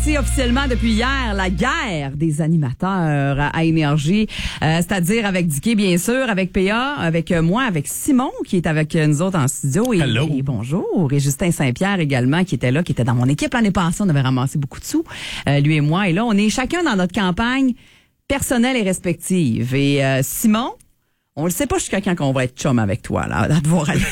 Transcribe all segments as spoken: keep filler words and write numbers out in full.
parti officiellement depuis hier, la guerre des animateurs à, à Énergie, euh, c'est-à-dire avec Dicky, bien sûr, avec P A, avec euh, moi, avec Simon, qui est avec nous autres en studio. Et, Hello. et bonjour. Et Justin Saint-Pierre également, qui était là, qui était dans mon équipe l'année passée. On avait ramassé beaucoup de sous, euh, lui et moi. Et là, on est chacun dans notre campagne personnelle et respective. Et euh, Simon, on le sait pas jusqu'à quand qu'on va être chum avec toi, là, à devoir aller.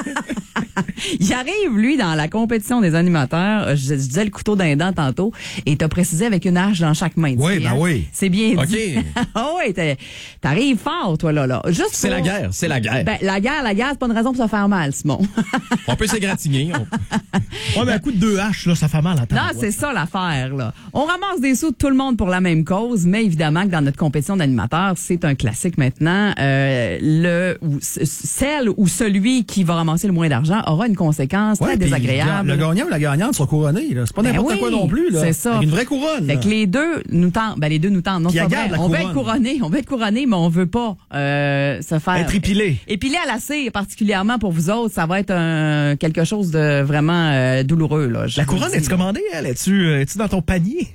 Il arrive, lui, dans la compétition des animateurs, je, je disais le couteau d'un dent tantôt, et t'as précisé avec une hache dans chaque main. Oui, ben hein? oui. C'est bien OK. dit. Ah oui, t'es- t'arrives fort, toi, là, là. Juste C'est pour- la guerre, c'est la guerre. Ben, la guerre, la guerre, c'est pas une raison pour se faire mal, Simon. On peut s'égratigner. On... Ouais, mais un coup de deux haches, là, ça fait mal à Non, c'est ça l'affaire, là. On ramasse des sous de tout le monde pour la même cause, mais évidemment que dans notre compétition d'animateurs, c'est un classique maintenant. Euh, le ou c- celle ou celui qui va ramasser le moins d'argent aura une conséquence Ouais, très puis désagréable. Le gagnant ou la gagnante sera couronné. là. C'est pas Ben n'importe oui, quoi non plus. Là. c'est ça. Avec une vraie couronne. Fait là. que les deux nous tentent, ben les deux nous tentent. Non, Qui c'est pas garde vrai. la On veut couronne. être couronné, on veut être couronné, mais on veut pas euh, se faire Être épilé. Épilé à la cire, particulièrement pour vous autres, ça va être un, quelque chose de vraiment euh, douloureux là. je La vous le couronne, dis. es-tu commandée, elle? Es-tu, euh, es-tu dans ton panier?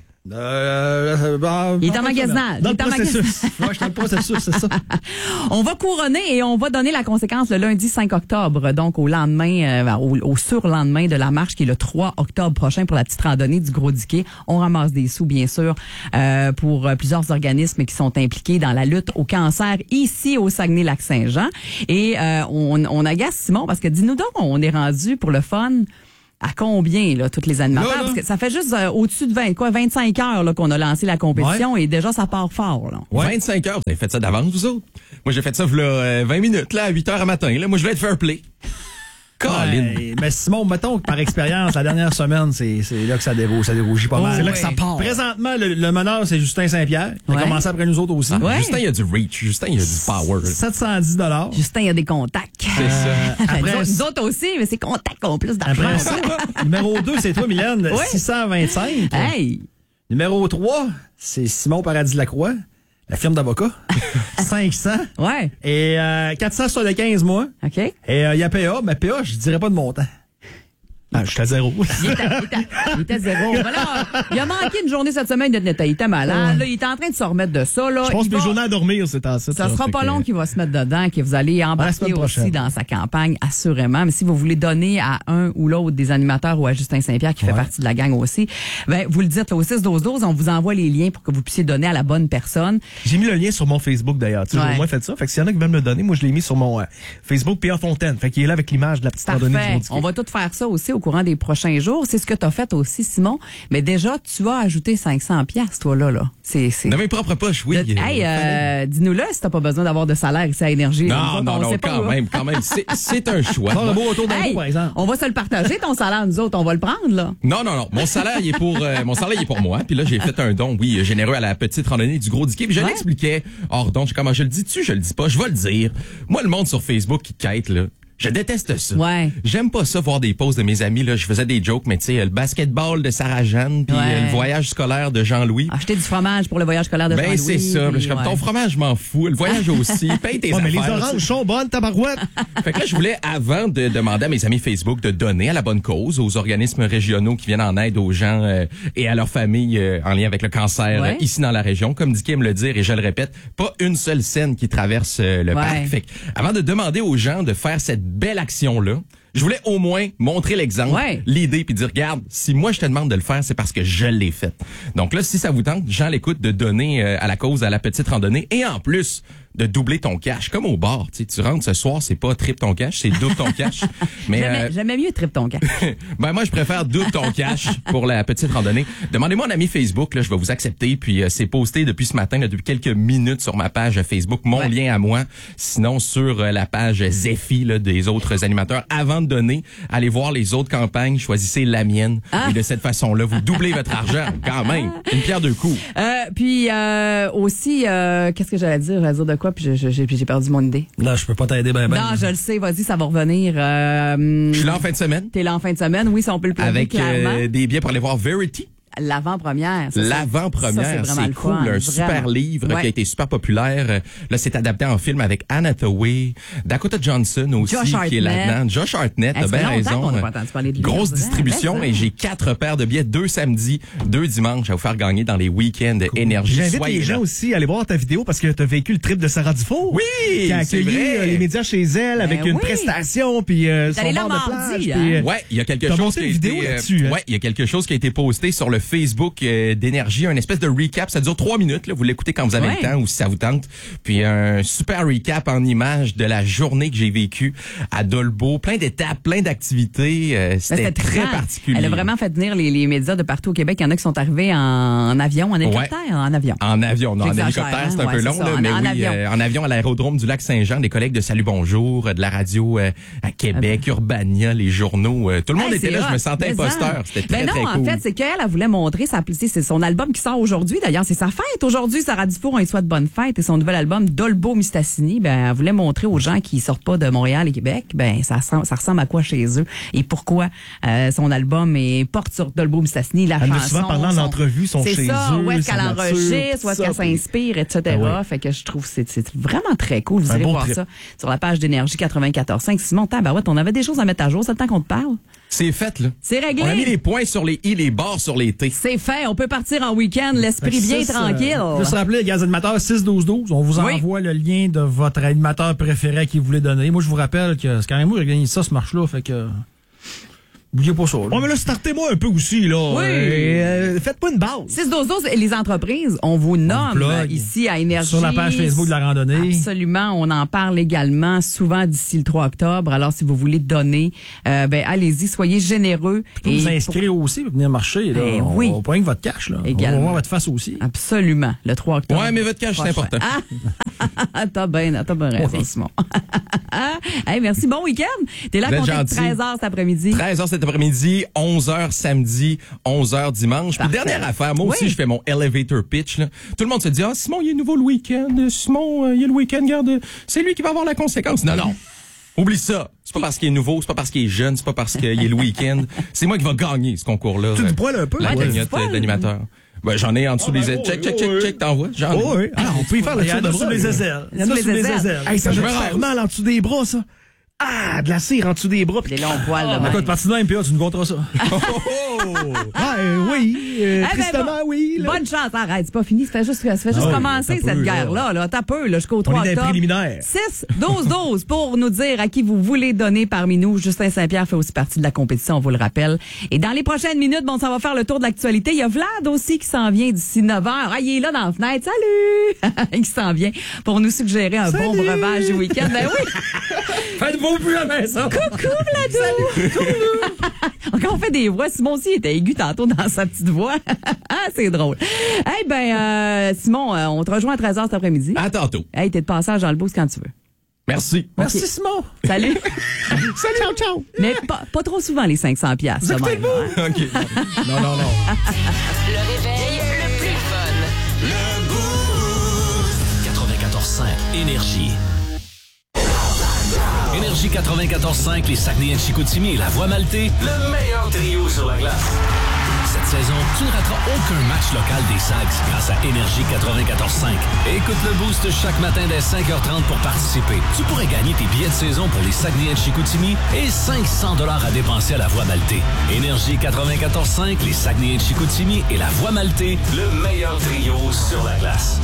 Euh, ben, Il est en fait, magasinage. Dans Il le est en processus. Ouais, je suis dans le processus, c'est ça. On va couronner et on va donner la conséquence le lundi cinq octobre, donc au lendemain, euh, au, au surlendemain de la marche qui est le trois octobre prochain pour la petite randonnée du Gros Diquet. On ramasse des sous, bien sûr, euh, pour euh, plusieurs organismes qui sont impliqués dans la lutte au cancer ici au Saguenay-Lac-Saint-Jean. Et euh, on, on agace Simon parce que dis-nous donc, on est rendu pour le fun. À combien, là, toutes les animateurs? Là, là. Parce que ça fait juste euh, au-dessus de vingt, quoi, vingt-cinq heures, là, qu'on a lancé la compétition et déjà, ça part fort, là. vingt-cinq heures, vous avez fait ça d'avance, vous autres? Moi, j'ai fait ça, là, euh, vingt minutes, là, à huit heures à matin. Là. Moi, je voulais être fair play. Colin. Ouais, mais Simon, mettons que par expérience, la dernière semaine, c'est, c'est là que ça dérougit, ça dérougit pas Oh, mal. c'est là que ça part. Présentement, le, le meneur, c'est Justin Saint-Pierre. Il a Ouais. commencé après nous autres aussi. Ouais. Justin, il y a du reach. Justin, il y a du power. sept cent dix dollars. Justin, il y a des contacts. C'est ça. Ben, Après- nous, autres, nous autres aussi, mais c'est contacts qui ont plus d'argent. Après ça, numéro deux, c'est toi, Mylène, Ouais. six cent vingt-cinq. Hey! Numéro trois, c'est Simon Paradis-Lacroix, la firme d'avocat. cinq cents. Ouais. Et euh, quatre cents sur les quinze mois. OK. Et il euh, y a P A, mais P A, je dirais pas de montant. Ah, je suis à zéro. Il était, il était, il était zéro. Voilà. Il a manqué une journée cette semaine de il était malade. Là, il est en train de se remettre de ça. Là. Je pense Il que mes va- journées à dormir, c'est en ça. Ça sera pas long qu'il va se mettre dedans, que vous allez embarquer semaine aussi prochaine. dans sa campagne, assurément. Mais si vous voulez donner à un ou l'autre des animateurs ou à Justin Saint-Pierre, qui fait Ouais. partie de la gang aussi, ben, vous le dites là, au six douze douze, on vous envoie les liens pour que vous puissiez donner à la bonne personne. J'ai mis le lien sur mon Facebook d'ailleurs. Tu sais, Ouais. j'ai au moins fait ça. Fait que s'il y en a qui veulent me le donner, moi je l'ai mis sur mon euh, Facebook P A Fontaine. Fait qu'il est là avec l'image de la petite randonnée du Parfait. Gros-Diquet. On va tout faire ça aussi au courant des prochains jours. C'est ce que tu as fait aussi, Simon. Mais déjà, tu as ajouté cinq cents piastres, toi, là, là. C'est, c'est... Dans mes propres poches, oui. De- hey, euh, dis-nous-le si t'as pas besoin d'avoir de salaire ici à Énergie. Nous Non, autres, non, on non, sait pas, quand là. même, quand même. C'est, c'est un choix. Bon, un beau retour d'impôt, Hey, par exemple. on va se le partager, ton salaire, nous autres, on va le prendre, là. Non, non, non. Mon salaire, il est pour, euh, mon salaire, il est pour moi. Puis là, j'ai fait un don, oui, généreux à la petite randonnée du Gros Diquet. Puis je Ouais. l'expliquais. Hors don, je, comment je le dis-tu, je le dis pas, je vais le dire. Moi, le monde sur Facebook qui quête, là. Je déteste ça. Ouais. J'aime pas ça voir des posts de mes amis, là. Je faisais des jokes, mais tu sais, le basketball de Sarah Jeanne, puis Ouais. euh, le voyage scolaire de Jean-Louis. Acheter du fromage pour le voyage scolaire de Ben, Jean-Louis. c'est ça. Là, je suis comme, ouais. ton fromage, je m'en fous. Le voyage aussi. Paye tes Ouais, mais les affaires, oranges tu sais. sont bonnes, tabarouette. Fait que là, je voulais, avant de demander à mes amis Facebook de donner à la bonne cause, aux organismes régionaux qui viennent en aide aux gens euh, et à leurs familles euh, en lien avec le cancer Ouais. euh, ici dans la région, comme dit Kim le dire, et je le répète, pas une seule scène qui traverse euh, le Ouais. parc. Fait que, avant de demander aux gens de faire cette belle action-là, je voulais au moins montrer l'exemple, Ouais. l'idée, puis dire, regarde, si moi je te demande de le faire, c'est parce que je l'ai fait. Donc là, si ça vous tente, Jean l'écoute de donner euh, à la cause, à la petite randonnée, et en plus de doubler ton cash, comme au bar. Tu sais, tu rentres ce soir, c'est pas triple ton cash, c'est double ton cash. Mais J'aimais, euh, j'aimais mieux trip ton gars. ben moi, je préfère double ton cash pour la petite randonnée. Demandez-moi un ami Facebook, là, je vais vous accepter. Puis euh, c'est posté depuis ce matin, là, depuis quelques minutes sur ma page Facebook, mon Ouais. lien à moi. Sinon, sur euh, la page Zephy là, des autres animateurs. Avant de donner, allez voir les autres campagnes, choisissez la mienne. Ah. Et de cette façon-là, vous doublez votre argent quand même. Une pierre deux coups. Euh, puis euh, aussi, euh, qu'est-ce que j'allais dire? J'allais dire de quoi? Puis je- je- j'ai, puis j'ai perdu mon idée. Non, je peux pas t'aider ben ben. Non, je le sais. Vas-y, ça va revenir. Euh, Je suis là en fin de semaine T'es là en fin de semaine. Oui, si on peut le plugger avec clairement. euh, des billets pour aller voir Verity. L'avant-première. ça, c'est- L'avant-première, ça, c'est vraiment c'est le cool. fun, Un super vraiment. livre Ouais. qui a été super populaire. Euh, Là, c'est adapté en film avec Anne Hathaway, Dakota Johnson aussi, Josh qui est Hartnett. là-dedans. Josh Hartnett, Hey, t'as ça fait bien longtemps raison. qu'on n'a pas entendu parler de lui, Grosse on dirait. distribution Ben, et ça. j'ai quatre paires de billets, deux samedis, deux dimanches à vous faire gagner dans les week-ends énergie. J'invite Soyez les gens là. aussi à aller voir ta vidéo parce que tu as vécu le trip de Sarah Dufour. Oui, Qui a c'est accueilli vrai. euh, les médias chez elle avec Ben une oui. prestation puis euh, son allé là bar de mardi, plage. hein? puis, euh, Ouais, il y a quelque T'as chose monté qui a une vidéo été, euh, là-dessus, hein? ouais, il y a quelque chose qui a été posté sur le Facebook euh, d'énergie, un espèce de recap, ça dure trois minutes là, vous l'écoutez quand vous avez Ouais. le temps ou si ça vous tente. Puis un super recap en images de la journée que j'ai vécue à Dolbeau, plein d'étapes, plein d'activités, euh, Ben, c'était très trippant. particulier. Elle a vraiment fait venir les, les médias de partout au Québec. Il y en a qui sont arrivés en, en avion, en hélicoptère, en avion. En avion, non, en J'exagère, hélicoptère, c'est hein? un peu Ouais, long, c'est ça, là, en- mais en oui, avion. euh, en avion à l'aérodrome du Lac-Saint-Jean, des collègues de Salut Bonjour, euh, de la radio euh, à Québec, Urbania, les journaux, euh, tout le monde Hey, était c'est là, je me hot. sentais Mais imposteur, en- c'était très ben non, très cool. en fait, c'est qu'elle, elle voulait montrer sa tu sais, c'est son album qui sort aujourd'hui. D'ailleurs, c'est sa fête aujourd'hui. Sarah Dufour, on lui souhaite bonne fête. Et son nouvel album, Dolbeau Mistassini, ben, elle voulait montrer aux gens qui sortent pas de Montréal et Québec, ben, ça ressemble, ça ressemble à quoi chez eux et pourquoi euh, son album est, porte sur Dolbeau Mistassini, la Elle nous a chanson. souvent parlé en son- entrevue, son C'est chez ça, eux, où est-ce sa qu'elle nature, enregistre, où est-ce tout qu'elle ça. s'inspire, et cetera. Ah ouais. Fait que je trouve que c'est, c'est vraiment très cool. Vous Un irez bon voir trip. ça sur la page d'Énergie quatre-vingt-quatorze cinq. Simon, tabarouette, on avait des choses à mettre à jour. C'est le temps qu'on te parle. C'est fait, là. C'est réglé. On a mis les points sur les i, les barres sur les t. C'est fait. On peut partir en week-end, l'esprit bien Six, euh, tranquille. Juste rappeler, les gars animateurs six douze douze, on vous Oui. envoie le lien de votre animateur préféré à qui vous voulez donner. Moi, je vous rappelle que c'est quand même moi qui ai gagné ça, ce marche-là, fait que... Oubliez pas ça. là. Ouais, mais là, startez-moi un peu aussi, là. Oui. Euh, faites-moi une base. six douze douze, les entreprises, on vous nomme plug. ici à Énergie. Sur la page Facebook de la randonnée. Absolument. On en parle également souvent d'ici le trois octobre. Alors, si vous voulez donner, euh, ben, allez-y, soyez généreux. Vous pouvez vous inscrire aussi pour venir marcher. Là. Ben on, oui. on pointe votre cash. Là. Également. On va voir votre face aussi. Absolument. Le trois octobre. Ouais, mais votre cash, c'est prochain. important. Ah, t'as bien, t'as bien raison, Oui. Simon. Hey, merci. Bon week-end. T'es là Vous êtes compté gentil. treize heures cet après-midi. treize heures cet après-midi, onze heures samedi, onze heures dimanche. Puis Parfait. dernière affaire, moi aussi, Oui. je fais mon elevator pitch. Là. Tout le monde se dit, ah, Simon, il est nouveau le week-end. Simon, euh, il y a le week-end, regarde, c'est lui qui va avoir la conséquence. Non, non. Oublie ça. C'est pas parce qu'il est nouveau, c'est pas parce qu'il est jeune, c'est pas parce qu'il est le week-end. C'est moi qui va gagner ce concours-là. Tu euh, du poil un peu? La Ouais, t'as du cagnotte poil. euh, d'animateur. Ben, j'en ai en dessous Ah, des ben, ailes. oui, Check, check, oui, check, oui. check, t'envoies. J'en ai. Oh, oui. Ah, on peut y faire le Il y tour en de a bras. sur les là. aisselles. Il y en Sous a les sur les aisselles. aisselles. Hey, ça Je doit me te faire rase. mal en dessous des bras, ça. Ah, de la cire en dessous des bras. Des longs poils, là. Écoute, parti de M P A, tu nous compteras ça. Ah, euh, oui. euh, Eh ben, tristement, bon, oui. là. Bonne chance. Arrête, c'est pas fini. Ça fait juste, ça fait juste Ah oui, commencer, t'as cette peu, guerre-là. Là. T'as peu, là, jusqu'au trois On est dans les octobre. préliminaires. six douze douze pour nous dire à qui vous voulez donner parmi nous. Justin Saint-Pierre fait aussi partie de la compétition, on vous le rappelle. Et dans les prochaines minutes, bon, ça va faire le tour de l'actualité. Il y a Vlad aussi qui s'en vient d'ici neuf heures. Ah, il est là dans la fenêtre. Salut! qui s'en vient pour nous suggérer un bon breuvage du week-end. Ben oui! Faites vos buts à la maison. Coucou, Vladou! Quand on fait des voix, Simon aussi était aigu tantôt dans sa petite voix. C'est drôle. Eh ben, euh, Simon, euh, on te rejoint à treize heures cet après-midi. À tantôt. Hey, t'es de passage dans le boost quand tu veux. Merci. Merci, Ok. Simon. Salut! Salut, ciao, ciao. Mais pas, pas trop souvent les cinq cents piastres. de même, hein. OK. Non, non, non. Le réveil le plus fun. quatre-vingt-quatorze cinq Énergie. Énergie quatre-vingt-quatorze cinq, les Saguenay-Chicoutimi et la Voie Maltais, le meilleur trio sur la glace. Cette saison, tu ne rateras aucun match local des Sags grâce à Énergie quatre-vingt-quatorze cinq. Écoute le Boost chaque matin dès cinq heures trente pour participer. Tu pourrais gagner tes billets de saison pour les Saguenay-Chicoutimi et cinq cents dollars à dépenser à la Voie Maltais. Énergie quatre-vingt-quatorze cinq, les Saguenay-Chicoutimi et la Voie Maltais, le meilleur trio sur la glace.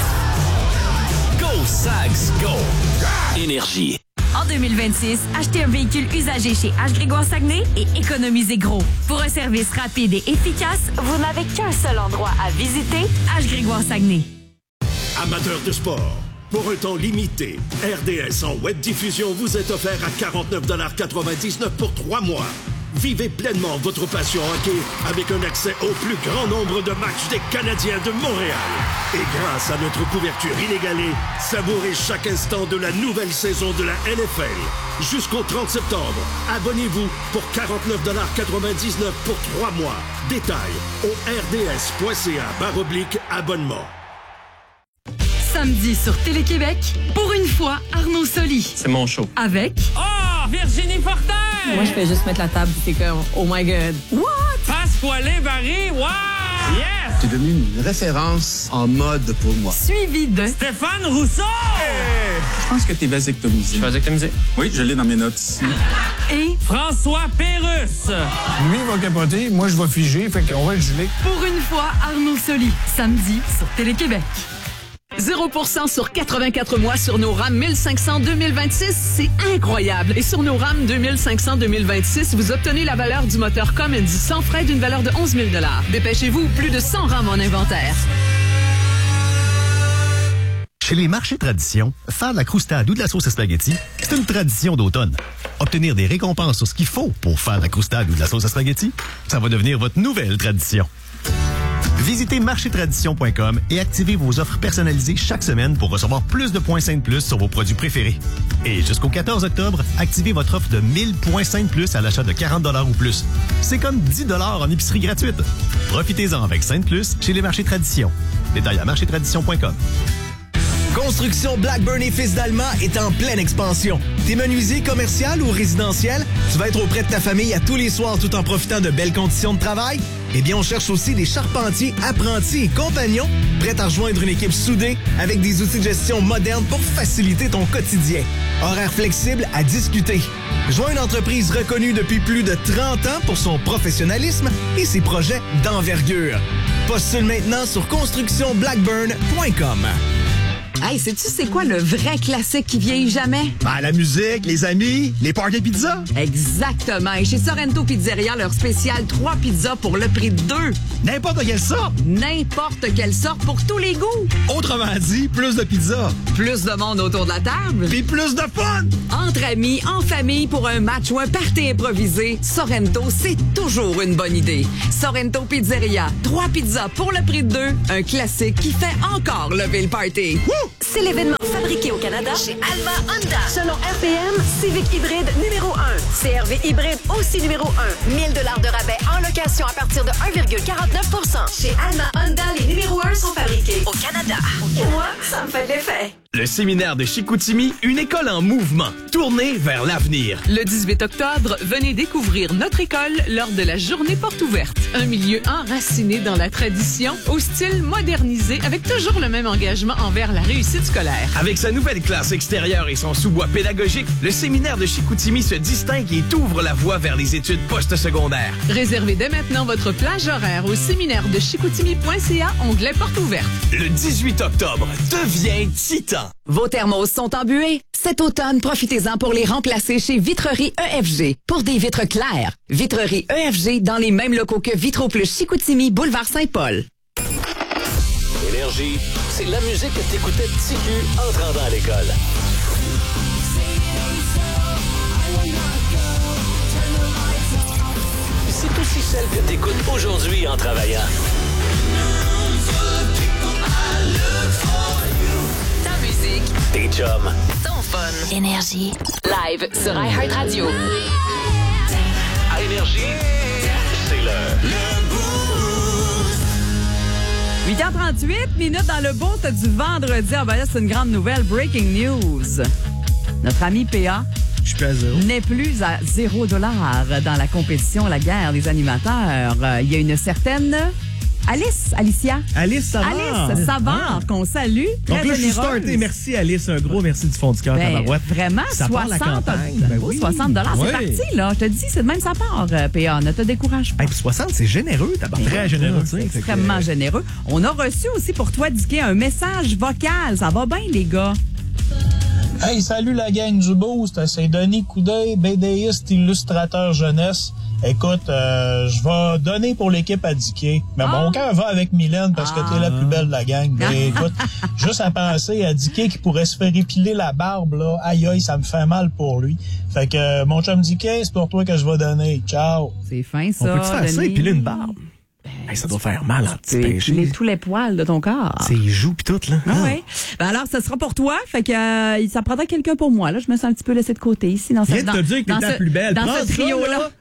Go Sags, go! Énergie. En deux mille vingt-six, achetez un véhicule usagé chez H. Grégoire Saguenay et économisez gros. Pour un service rapide et efficace, vous n'avez qu'un seul endroit à visiter, H. Grégoire Saguenay. Amateurs de sport, pour un temps limité, R D S en web diffusion vous est offert à quarante-neuf quatre-vingt-dix-neuf pour trois mois. Vivez pleinement votre passion hockey avec un accès au plus grand nombre de matchs des Canadiens de Montréal. Et grâce à notre couverture inégalée, savourez chaque instant de la nouvelle saison de la N F L. Jusqu'au trente septembre, abonnez-vous pour quarante-neuf quatre-vingt-dix-neuf pour trois mois. Détails au rds.ca barre oblique abonnement. Samedi sur Télé-Québec, pour une fois, Arnaud Soli. C'est mon show. Avec Ah, Virginie Fortin! Moi, je fais juste mettre la table, c'est comme, oh my God. What? Pasquale Barry, wow! Yes! Tu es devenu une référence en mode pour moi. Suivi de Stéphane Rousseau! Hey! Je pense que tu es vasectomisé. Je suis vasectomisé? Oui, je l'ai dans mes notes ici. et François Pérusse! Lui, il va capoter, moi, je vais figer, fait qu'on va le geler. pour une fois, Arnaud Soli, samedi sur Télé-Québec. zéro pour cent sur quatre-vingt-quatre mois sur nos RAM mille cinq cents deux mille vingt-six, c'est incroyable. Et sur nos RAM deux mille cinq cents deux mille vingt-six, vous obtenez la valeur du moteur Cummins sans frais d'une valeur de onze mille dollars. Dépêchez-vous, plus de cent RAM en inventaire. Chez les marchés tradition, faire de la croustade ou de la sauce à spaghetti, c'est une tradition d'automne. Obtenir des récompenses sur ce qu'il faut pour faire de la croustade ou de la sauce à spaghetti, ça va devenir votre nouvelle tradition. Visitez marché tradition point com et activez vos offres personnalisées chaque semaine pour recevoir plus de points Saint Plus sur vos produits préférés. Et jusqu'au quatorze octobre, activez votre offre de mille points Saint Plus à l'achat de quarante dollars ou plus. C'est comme dix dollars en épicerie gratuite. Profitez-en avec Saint Plus chez les marchés tradition. Détail à marché tradition point com. Construction Blackburn et Fils d'Allemand est en pleine expansion. T'es menuisier commercial ou résidentiel? Tu vas être auprès de ta famille à tous les soirs tout en profitant de belles conditions de travail? Eh bien, on cherche aussi des charpentiers, apprentis et compagnons prêts à rejoindre une équipe soudée avec des outils de gestion modernes pour faciliter ton quotidien. Horaire flexible à discuter. Joins une entreprise reconnue depuis plus de trente ans pour son professionnalisme et ses projets d'envergure. Postule maintenant sur construction blackburn point com. Hey, sais-tu c'est quoi le vrai classique qui vieillit jamais? Ben, la musique, les amis, les parties pizza. Exactement. Et chez Sorrento Pizzeria, leur spécial trois pizzas pour le prix de deux. N'importe quelle sorte. N'importe quelle sorte pour tous les goûts. Autrement dit, plus de pizza. Plus de monde autour de la table. Puis plus de fun. Entre amis, en famille, pour un match ou un party improvisé, Sorrento, c'est toujours une bonne idée. Sorrento Pizzeria, trois pizzas pour le prix de deux. Un classique qui fait encore lever le party. Woo! C'est l'événement fabriqué au Canada chez Alma Honda. Selon R P M, Civic hybride numéro un. C R V hybride aussi numéro un. mille dollars de rabais en location à partir de un virgule quarante-neuf pour cent. Chez Alma Honda, les numéros un sont fabriqués au Canada. Moi, ça me fait de l'effet. Le séminaire de Chicoutimi, une école en mouvement, tournée vers l'avenir. Le dix-huit octobre, venez découvrir notre école lors de la journée porte ouverte. Un milieu enraciné dans la tradition, au style modernisé, avec toujours le même engagement envers la réussite scolaire. Avec sa nouvelle classe extérieure et son sous-bois pédagogique, le séminaire de Chicoutimi se distingue et ouvre la voie vers les études postsecondaires. Réservez dès maintenant votre plage horaire au séminaire de chicoutimi point c a, onglet porte ouverte. Le dix-huit octobre, deviens titan. Vos thermos sont embués? Cet automne, profitez-en pour les remplacer chez Vitrerie E F G. Pour des vitres claires, Vitrerie E F G dans les mêmes locaux que Vitro Plus Chicoutimi, boulevard Saint-Paul. Énergie, c'est la musique que t'écoutais petit cul en te rendant à l'école. C'est aussi celle que t'écoutes aujourd'hui en travaillant. Tes chums. Ton fun. Énergie. Live sur iHeartRadio. À Énergie, c'est le... huit heures trente-huit minutes dans le boost du vendredi. Ah ben là, c'est une grande nouvelle. Breaking news. Notre ami P A Je suis à zéro. n'est plus à zéro dollar dans la compétition La guerre des animateurs. Euh, Il y a une certaine... Alice, Alicia. Alice Savard. Alice Savard, qu'on salue. Donc très là, je suis généreuse. starté. Merci, Alice. Un gros merci du fond du cœur, Ben, tabarouette. vraiment, Ça part la soixante, campagne. Ben oui. soixante dollars, Oui. c'est parti, là. Je te dis, c'est de même ça part, euh, P A. Ne te décourage pas. Hey, puis soixante, c'est généreux, tabarouette. Très généreux. C'est extrêmement généreux. On a reçu aussi pour toi, Dicky, un message vocal. Ça va bien, les gars? Hey, salut la gang du Boost, c'est Denis Coudet, BDiste, illustrateur jeunesse. Écoute, euh, je vais donner pour l'équipe à Dicky, mais Ah. mon cœur va avec Mylène parce que t'es la plus belle de la gang. Mais écoute, juste à penser à Dicky qui pourrait se faire épiler la barbe, là, aïe aïe, ça me fait mal pour lui. Fait que euh, mon chum Dicky, c'est pour toi que je vais donner. Ciao! C'est fin, ça, On peut-tu faire ça, Denis? épiler une barbe? Hey, ça doit faire mal en petit péché. Les, tous les poils de ton corps. C'est les joues pis tout, là. Ah ouais. Ben alors, ce sera pour toi. Fait que euh, ça prendra quelqu'un pour moi. Là, je me sens un petit peu laissé de côté ici dans Viens ce de te dans, dire que t'es dans la ce- plus belle. Dans Prends ce ça, trio-là. là.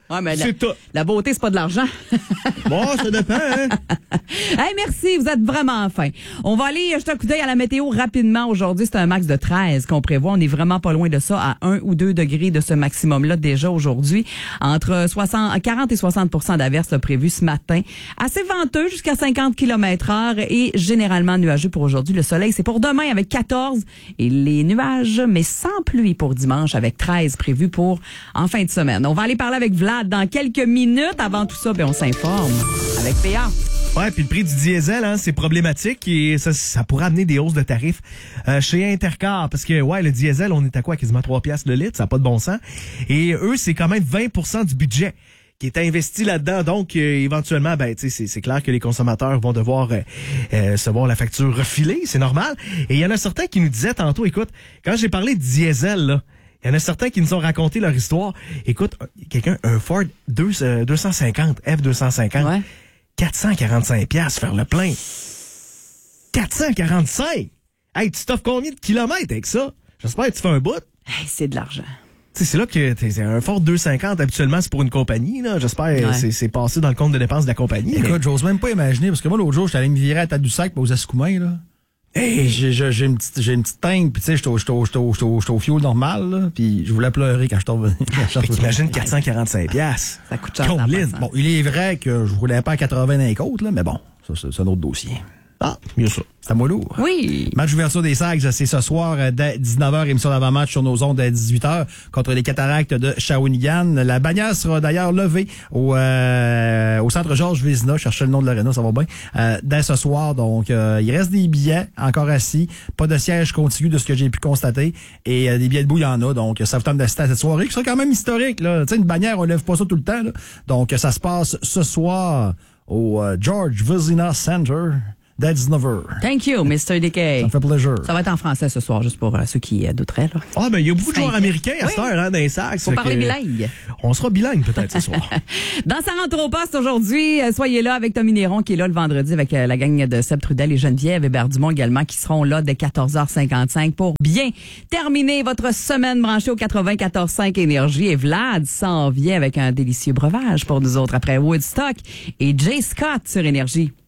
Ouais, mais c'est la, tout. La beauté, c'est pas de l'argent. Bon, ça dépend, hein? Hey, merci, vous êtes vraiment fin. On va aller jeter un coup d'œil à la météo rapidement. Aujourd'hui, c'est un max de treize qu'on prévoit. On est vraiment pas loin de ça, à un ou deux degrés de ce maximum-là déjà aujourd'hui. Entre soixante, quarante et soixante pour cent d'averses prévues ce matin. Assez venteux, jusqu'à cinquante kilomètres heure et généralement nuageux pour aujourd'hui. Le soleil, c'est pour demain avec quatorze et les nuages, mais sans pluie pour dimanche avec treize prévus pour en fin de semaine. On va aller parler avec Vlad dans quelques minutes. Avant tout ça, ben, on s'informe avec P A. Ouais, puis le prix du diesel, hein, c'est problématique et ça, ça pourrait amener des hausses de tarifs euh, chez Intercar parce que ouais, le diesel, on est à quoi, quasiment trois piastres le litre, ça n'a pas de bon sens. Et eux, c'est quand même vingt pour cent du budget qui est investi là-dedans. Donc, euh, éventuellement, ben, tu sais, c'est, c'est clair que les consommateurs vont devoir euh, euh, se voir la facture refilée, c'est normal. Et il y en a certains qui nous disaient tantôt, écoute, quand j'ai parlé de diesel, là, il y en a certains qui nous ont raconté leur histoire. Écoute, quelqu'un, un Ford deux, euh, deux cent cinquante, F deux cent cinquante, ouais. quatre cent quarante-cinq piastres faire le plein. quatre cent quarante-cinq! Hey, tu t'offres combien de kilomètres avec ça? J'espère que tu fais un bout. Hey, c'est de l'argent. Tu sais, c'est là que t'es, un Ford deux cent cinquante, habituellement, c'est pour une compagnie, là. J'espère que ouais. c'est, c'est passé dans le compte de dépenses de la compagnie. Écoute, mais... j'ose même pas imaginer, parce que moi, l'autre jour, j'étais allé me virer à Tadoussac pour aux Escoumins, là. Hey, j'ai, j'ai, j'ai une petite, j'ai une petite teinte, puis tu sais, j'étais au, j'étais au, j'étais au, j'étais au, j'étais au fioul normal, là, puis je voulais pleurer quand je suis revenu. Imagine quatre cent quarante-cinq piastres. Ça coûte cher. Bon, il est vrai que je roulais pas à quatre-vingts dans les côtes, là, mais bon, ça, c'est, c'est un autre dossier. Ah, mieux ça. C'est à moi lourd. Oui. Match d'ouverture des Sags, c'est ce soir dès dix-neuf heures, émission d'avant-match sur nos ondes à dix-huit heures contre les Cataractes de Shawinigan. La bannière sera d'ailleurs levée au, euh, au centre Georges Vézina. Je cherchais le nom de l'aréna, ça va bien. Euh, dès ce soir, donc, euh, il reste des billets encore assis. Pas de siège contigu de ce que j'ai pu constater. Et euh, des billets debout, il y en a. Donc, ça vous tente d'assister à cette soirée qui sera quand même historique, là. Tu sais, une bannière, on lève pas ça tout le temps, là. Donc, ça se passe ce soir au euh, Georges Vézina Center. Dès dix-neuf heures. Thank you, mister D K. Ça me fait plaisir. Ça va être en français ce soir, juste pour euh, ceux qui euh, douteraient. Là. Ah, ben il y a beaucoup de joueurs américains à cette heure, hein, dans les sacs. Faut parler bilingue. On sera bilingue peut-être ce soir. Dans sa rentre au poste aujourd'hui, euh, soyez là avec Tommy Néron qui est là le vendredi avec euh, la gang de Seb Trudel et Geneviève Hébert Dumont également qui seront là dès quatorze heures cinquante-cinq pour bien terminer votre semaine branchée au quatre-vingt-quatorze cinq Énergie. Et Vlad s'en vient avec un délicieux breuvage pour nous autres après Woodstock et Jay Scott sur Énergie.